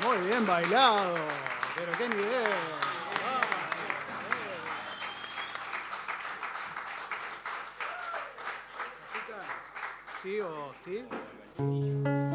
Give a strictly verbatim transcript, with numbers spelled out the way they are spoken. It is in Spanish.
Muy bien bailado. Pero qué nivel. ¿Sí o sí?